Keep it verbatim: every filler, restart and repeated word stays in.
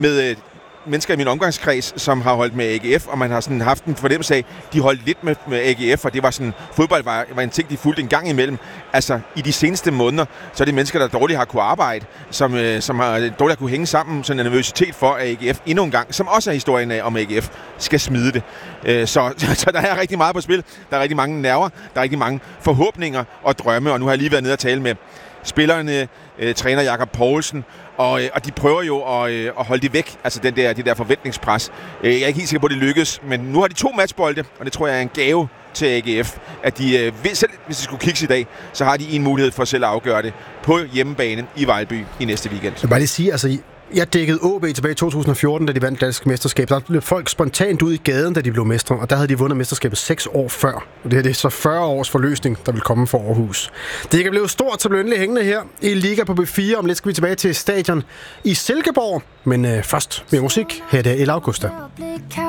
med øh, mennesker i min omgangskreds, som har holdt med A G F, og man har sådan haft en fornemmelse af, de holdt lidt med, med A G F, og det var sådan, fodbold var, var en ting, de fulgte en gang imellem. Altså, i de seneste måneder, så er det mennesker, der dårligt har kunne arbejde, som, øh, som har dårligt har kunne hænge sammen, sådan en nervøsitet for, at A G F endnu en gang, som også er historien af, om A G F skal smide det. Øh, så, så der er rigtig meget på spil. Der er rigtig mange nerver, der er rigtig mange forhåbninger og drømme, og nu har jeg lige været nede og tale med spillerne, øh, træner Jakob Poulsen, og, øh, og de prøver jo at, øh, at holde det væk, altså den der, det der forventningspres. Øh, jeg er ikke helt sikker på, at det lykkes, men nu har de to matchbolde, og det tror jeg er en gave til A G F, at de, øh, selv hvis de skulle kigge i dag, så har de en mulighed for selv at afgøre det på hjemmebane i Vejlby i næste weekend. Jeg vil bare lige sige, altså jeg dækkede O B tilbage i to tusind og fjorten, da de vandt dansk mesterskab. Der blev folk spontant ud i gaden, da de blev mestre, og der havde de vundet mesterskabet seks år før. Og det her det er så fyrre års forløsning, der vil komme for Aarhus. Det kan blive stort, så bliver endelig hængende her i Liga på B fire. Om lidt skal vi tilbage til stadion i Silkeborg. Men øh, først med musik. Her er det El Augusta.